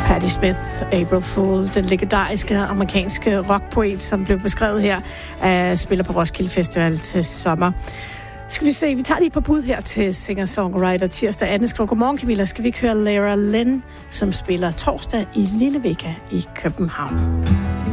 Patti Smith, April Fool, den legendariske amerikanske rockpoet, som blev beskrevet her, spiller på Roskilde Festival til sommer. Skal vi se, vi tager lige på bud her til singer-songwriter tirsdag. Anne skriver, godmorgen Camilla, skal vi ikke høre Lara Lynn, som spiller torsdag i Lille Vega i København.